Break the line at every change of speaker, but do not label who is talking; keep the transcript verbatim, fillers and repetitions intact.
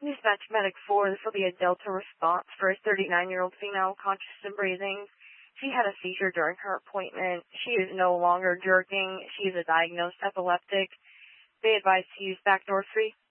Dispatch Medic four, this will be a Delta response for a thirty-nine-year-old female conscious and breathing. She had a seizure during her appointment. She is no longer jerking. She is a diagnosed epileptic. They advise to use backdoor three.